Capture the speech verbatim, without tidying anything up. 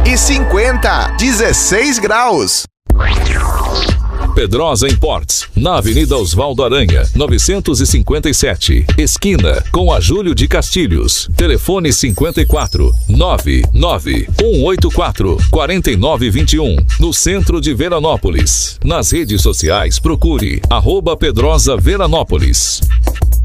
e cinquenta, dezesseis graus. Pedrosa Imports, na Avenida Osvaldo Aranha, novecentos e cinquenta e sete, esquina com a Júlio de Castilhos. Telefone cinquenta e quatro, nove nove um oito quatro, quatro nove dois um, no centro de Veranópolis. Nas redes sociais, procure arroba Pedrosa Veranópolis.